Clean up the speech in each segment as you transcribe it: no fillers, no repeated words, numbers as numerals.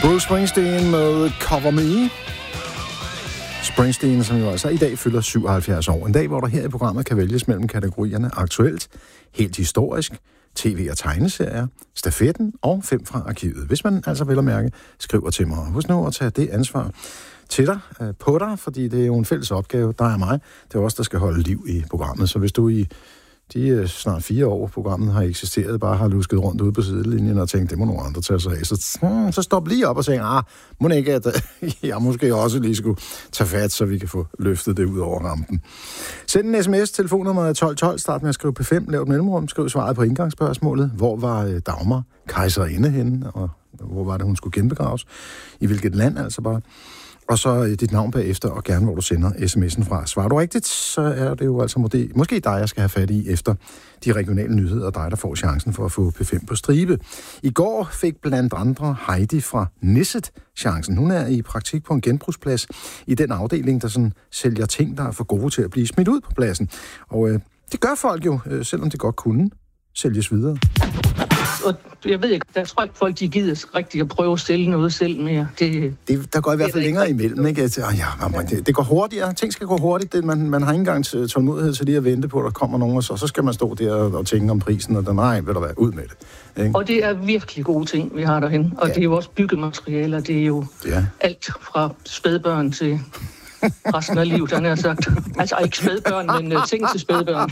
Bruce Springsteen med Cover Me. Springsteen, som jo altså i dag fylder 77 år. En dag, hvor der her i programmet kan vælges mellem kategorierne aktuelt, helt historisk, tv- og tegneserier, stafetten og 5 fra arkivet. Hvis man altså vil at mærke, skriver til mig. Husk nu at tage det ansvar til dig, på dig, fordi det er jo en fælles opgave. Der er mig. Det er også der skal holde liv i programmet. Så hvis du i de snart 4 år, programmet har eksisteret, bare har lusket rundt ude på sidelinjen og tænkt, det må nogle andre tage sig af. Så stop lige op og sige, må ikke, at jeg måske også lige skulle tage fat, så vi kan få løftet det ud over rampen. Send en sms, telefonnummer 1212, start med at skrive P5, lav et mellemrum, skriv svaret på indgangsspørgsmålet. Hvor var Dagmar kejserinde henne, og hvor var det, hun skulle genbegraves? I hvilket land altså bare? Og så dit navn bagefter, og gerne hvor du sender sms'en fra. Svarer du rigtigt, så er det jo altså måske dig, jeg skal have fat i efter de regionale nyheder, og dig, der får chancen for at få P5 på stribe. I går fik blandt andre Heidi fra Nisset chancen. Hun er i praktik på en genbrugsplads i den afdeling, der sådan sælger ting, der er for gode til at blive smidt ud på pladsen. Og det gør folk jo, selvom det godt kunne sælges videre. Og jeg ved ikke, der tror ikke folk, de gider rigtig at prøve at sælge noget selv mere. Der går i hvert fald længere imellem, ikke? Det går hurtigere. Ting skal gå hurtigt. Man har ikke engang tålmodighed til lige at vente på, at der kommer nogen, og så skal man stå der og tænke om prisen, og ved du hvad, ud med det. Ikke? Og det er virkelig gode ting, vi har derhen. Og det er jo også byggematerialer. Det er jo alt fra spædbørn til resten af livet, han har sagt. Altså ikke spædbørn, men ting til spædbørn.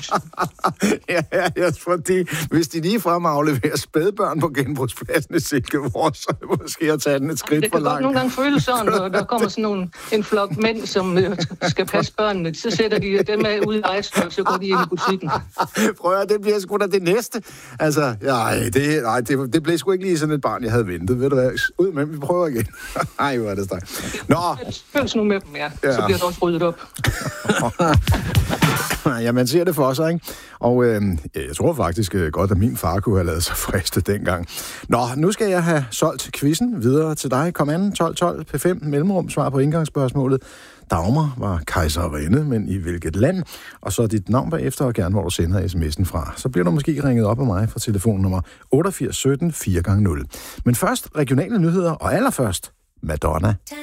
Ja, fordi hvis de lige frem afleverer spædbørn på genbrugspladsen i Silkeborg, så er det måske at tage den et skridt for langt. Det kan godt nogle gange føles sådan, når der kommer sådan en flok mænd, som skal passe børnene. Så sætter de dem af ude i rejsen, og så går de ind i butikken. Prøv at det bliver sgu da det næste. Altså, det blev sgu ikke lige sådan et barn, jeg havde ventet. Ved du hvad? Ud med, vi prøver igen. Ej, hvor er det stærkt. Nå! Føles nu med dem, ja. Så bliver det også ryddet op. Ja, man ser det for sig, ikke? Og jeg tror faktisk godt, at min far kunne have lavet sig friste dengang. Nå, nu skal jeg have solgt quizzen videre til dig. Kom an, 1212 P5 mellemrum, svar på indgangsspørgsmålet. Dagmar var kejserinde, men i hvilket land? Og så dit navn bagefter, og gerne hvor du sender sms'en fra. Så bliver du måske ringet op af mig fra telefonnummer 88 17 4x0. Men først regionale nyheder, og allerførst Madonna.